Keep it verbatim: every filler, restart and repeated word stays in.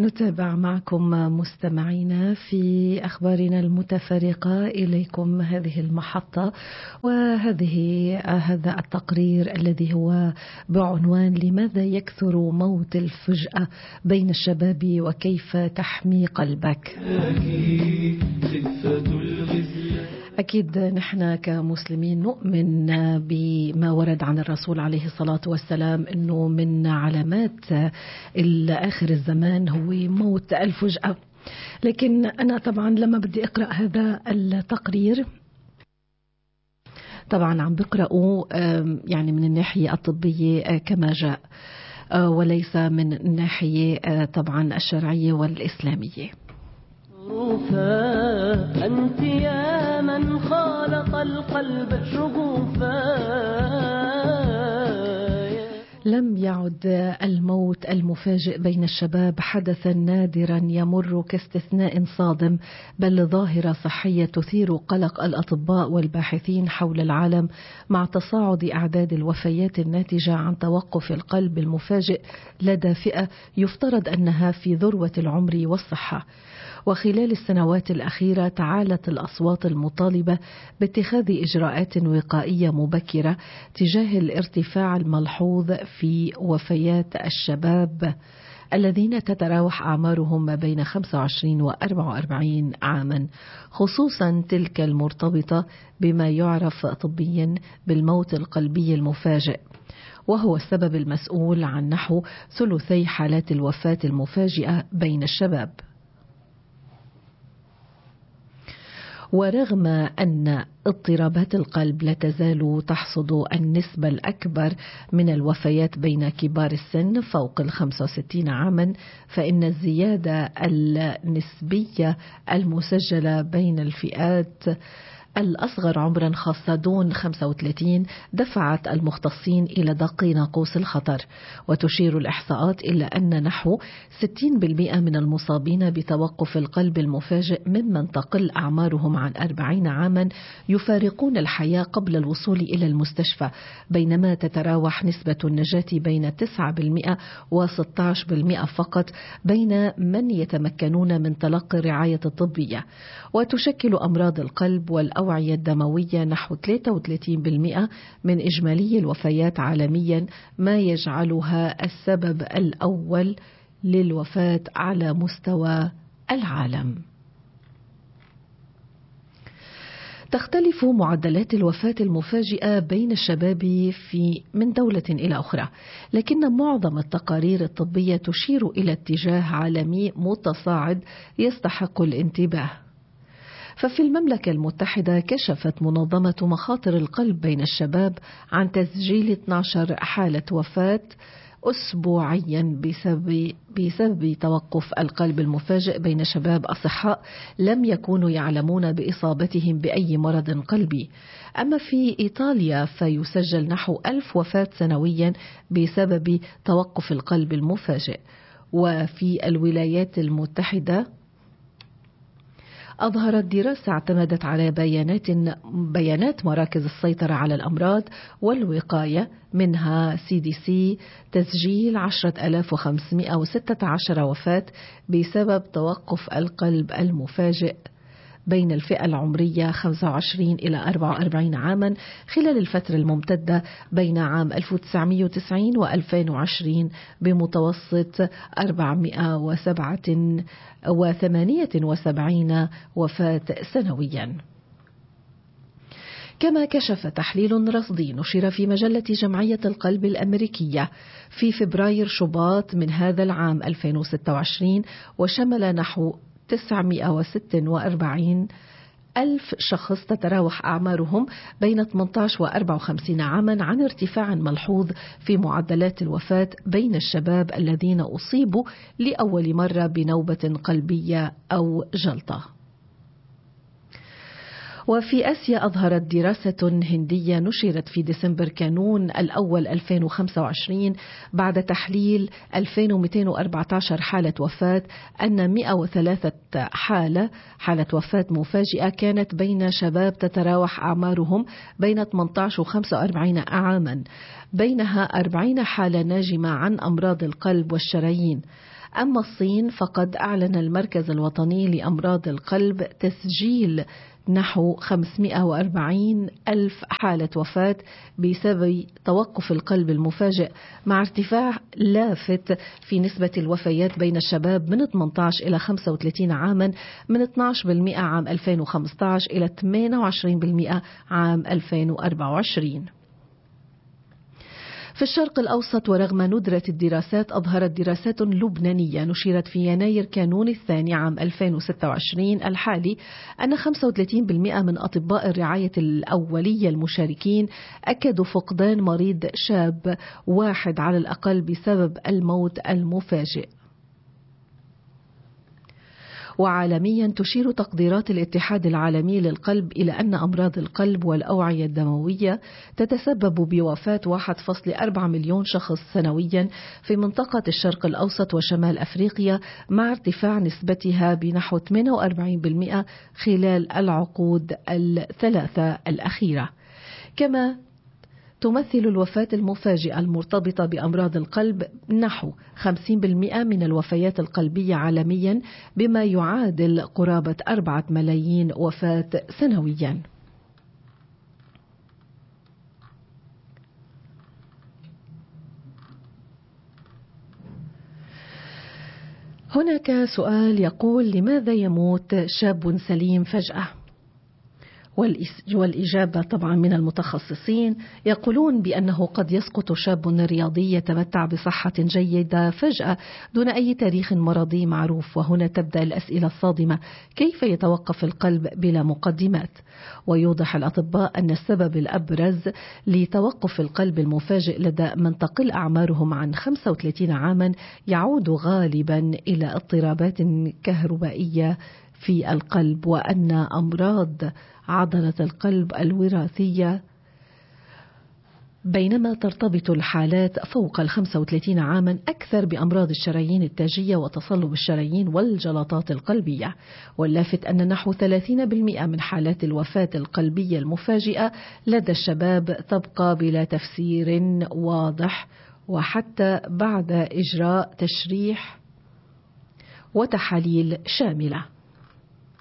نتابع معكم مستمعينا في أخبارنا المتفرقة إليكم هذه المحطة وهذه هذا التقرير الذي هو بعنوان لماذا يكثر موت الفجأة بين الشباب وكيف تحمي قلبك. أكيد نحن كمسلمين نؤمن بما ورد عن الرسول عليه الصلاة والسلام أنه من علامات آخر الزمان هو موت الفجأة، لكن أنا طبعا لما بدي أقرأ هذا التقرير طبعا عم بقرأه يعني من الناحية الطبية كما جاء وليس من الناحية طبعا الشرعية والإسلامية. أنت يا من خالق القلب شغوفا. لم يعد الموت المفاجئ بين الشباب حدثا نادرا يمر كاستثناء صادم، بل ظاهرة صحية تثير قلق الأطباء والباحثين حول العالم مع تصاعد أعداد الوفيات الناتجة عن توقف القلب المفاجئ لدى فئة يفترض أنها في ذروة العمر والصحة. وخلال السنوات الأخيرة تعالت الأصوات المطالبة باتخاذ إجراءات وقائية مبكرة تجاه الارتفاع الملحوظ في وفيات الشباب الذين تتراوح أعمارهم ما بين خمسة وعشرين وأربعة وأربعين عاما، خصوصا تلك المرتبطة بما يعرف طبيا بالموت القلبي المفاجئ، وهو السبب المسؤول عن نحو ثلثي حالات الوفاة المفاجئة بين الشباب. ورغم أن اضطرابات القلب لا تزال تحصد النسبة الأكبر من الوفيات بين كبار السن فوق الخمسة وستين عاما، فإن الزيادة النسبية المسجلة بين الفئات الأصغر عمرا خاصة دون خمسة وثلاثين دفعت المختصين إلى دق ناقوس الخطر. وتشير الإحصاءات إلى أن نحو ستين بالمئة من المصابين بتوقف القلب المفاجئ ممن تقل أعمارهم عن أربعين عاما يفارقون الحياة قبل الوصول إلى المستشفى، بينما تتراوح نسبة النجاة بين تسعة بالمئة وستة عشر بالمئة فقط بين من يتمكنون من تلقي الرعاية الطبية. وتشكل أمراض القلب والأوعية الأوعية الدموية نحو ثلاثة وثلاثين بالمئة من إجمالي الوفيات عالميا، ما يجعلها السبب الأول للوفاة على مستوى العالم. تختلف معدلات الوفاة المفاجئة بين الشباب في من دولة إلى أخرى، لكن معظم التقارير الطبية تشير إلى اتجاه عالمي متصاعد يستحق الانتباه. ففي المملكة المتحدة كشفت منظمة مخاطر القلب بين الشباب عن تسجيل اثنتي عشرة حالة وفاة أسبوعيا بسبب, بسبب توقف القلب المفاجئ بين شباب أصحاء لم يكونوا يعلمون بإصابتهم بأي مرض قلبي. أما في إيطاليا فيسجل نحو ألف وفاة سنويا بسبب توقف القلب المفاجئ. وفي الولايات المتحدة أظهرت دراسة اعتمدت على بيانات بيانات مراكز السيطرة على الأمراض والوقاية منها سي دي سي تسجيل عشرة آلاف وخمسمئة وستة عشر وفاة بسبب توقف القلب المفاجئ بين الفئة العمرية خمسة وعشرين إلى أربعة وأربعين عاما خلال الفترة الممتدة بين عام ألف وتسعمئة وتسعين وألفين وعشرين بمتوسط أربعمئة وسبعة وثمانية وسبعين وفاة سنويا. كما كشف تحليل رصدي نشر في مجلة جمعية القلب الأمريكية في فبراير شباط من هذا العام ألفين وستة وعشرين وشمل نحو تسعمئة وستة وأربعين ألف شخص تتراوح أعمارهم بين ثمانية عشر وأربعة وخمسين عاما عن ارتفاع ملحوظ في معدلات الوفاة بين الشباب الذين أصيبوا لأول مرة بنوبة قلبية أو جلطة. وفي آسيا أظهرت دراسة هندية نشرت في ديسمبر كانون الأول ألفين وخمسة وعشرين بعد تحليل ألفين ومئتين وأربعة عشر حالة وفاة أن مئة وثلاثة حالة حالة وفاة مفاجئة كانت بين شباب تتراوح أعمارهم بين ثمانية عشر و خمسة وأربعين عاما، بينها أربعين حالة ناجمة عن أمراض القلب والشرايين. أما الصين فقد أعلن المركز الوطني لأمراض القلب تسجيل نحو خمسمائة وأربعين ألف حالة وفاة بسبب توقف القلب المفاجئ، مع ارتفاع لافت في نسبة الوفيات بين الشباب من ثمانية عشر إلى خمسة وثلاثين عاما، من اثني عشر بالمئة عام ألفين وخمسة عشر إلى ثمانية وعشرين بالمئة عام ألفين وأربعة وعشرين. في الشرق الأوسط، ورغم ندرة الدراسات، أظهرت دراسات لبنانية نشرت في يناير كانون الثاني عام ألفين وستة وعشرين الحالي أن خمسة وثلاثين بالمئة من أطباء الرعاية الأولية المشاركين أكدوا فقدان مريض شاب واحد على الأقل بسبب الموت المفاجئ. وعالميا تشير تقديرات الاتحاد العالمي للقلب إلى أن أمراض القلب والأوعية الدموية تتسبب بوفاة واحد فاصلة أربعة مليون شخص سنويا في منطقة الشرق الأوسط وشمال أفريقيا، مع ارتفاع نسبتها بنحو ثمانية وأربعين بالمئة خلال العقود الثلاثة الأخيرة. كما تمثل الوفاة المفاجئة المرتبطة بأمراض القلب نحو خمسين بالمئة من الوفيات القلبية عالميا، بما يعادل قرابة أربعة ملايين وفاة سنويا. هناك سؤال يقول: لماذا يموت شاب سليم فجأة؟ والإجابة طبعا من المتخصصين، يقولون بأنه قد يسقط شاب رياضي يتمتع بصحة جيدة فجأة دون أي تاريخ مرضي معروف. وهنا تبدأ الأسئلة الصادمة: كيف يتوقف القلب بلا مقدمات؟ ويوضح الأطباء أن السبب الأبرز لتوقف القلب المفاجئ لدى من تقل أعمارهم عن خمسة وثلاثين عاما يعود غالبا إلى اضطرابات كهربائية في القلب، وأن أمراض عضلة القلب الوراثية بينما ترتبط الحالات فوق الخمسة وثلاثين عاما أكثر بأمراض الشرايين التاجية وتصلب الشرايين والجلطات القلبية. واللافت أن نحو ثلاثين بالمئة من حالات الوفاة القلبية المفاجئة لدى الشباب تبقى بلا تفسير واضح، وحتى بعد إجراء تشريح وتحاليل شاملة.